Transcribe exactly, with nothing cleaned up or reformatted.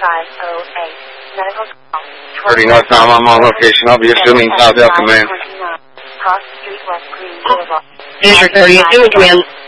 five oh eight. Medical call. thirty North Tom, I'm on location. I'll be assuming South Delta, man. Cross Street, West Green Boulevard. District thirty-two, command.